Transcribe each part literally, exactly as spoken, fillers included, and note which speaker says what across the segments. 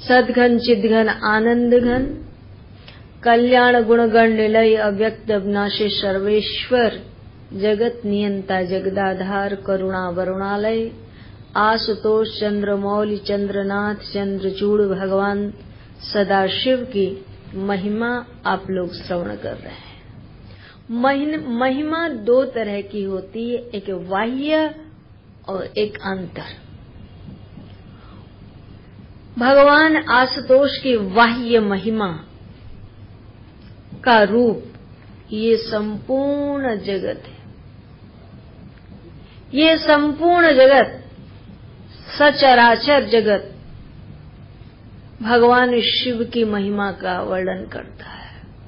Speaker 1: सदघन चिदघन आनंद घन, कल्याण गुणगण निलय अव्यक्त अविनाशी सर्वेश्वर, जगत नियंता जगदाधार करुणा वरुणालय, आशुतोष चंद्रमौलि चंद्रनाथ चंद्रचूड़ भगवान सदाशिव की महिमा आप लोग श्रवण कर रहे हैं। महिमा दो तरह की होती है, एक बाह्य और एक अंतर। भगवान आशुतोष की बाह्य महिमा का रूप ये संपूर्ण जगत है। ये संपूर्ण जगत, सचराचर जगत भगवान शिव की महिमा का वर्णन करता है।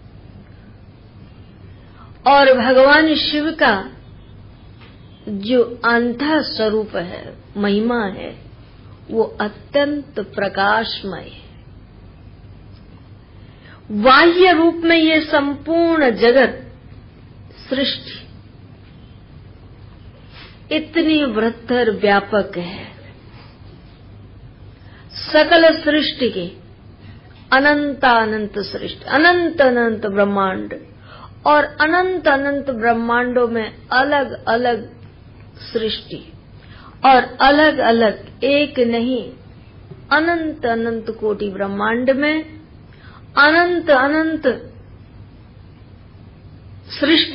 Speaker 1: और भगवान शिव का जो अंतः स्वरूप है, महिमा है, वो अत्यंत प्रकाशमय है। बाह्य रूप में ये संपूर्ण जगत सृष्टि इतनी वृहत्तर व्यापक है। सकल सृष्टि के अनंत अनंत सृष्टि, अनंत अनंत ब्रह्मांड, और अनंत अनंत ब्रह्मांडों में अलग अलग सृष्टि, और अलग अलग एक नहीं अनंत अनंत कोटि ब्रह्मांड में अनंत अनंत सृष्टि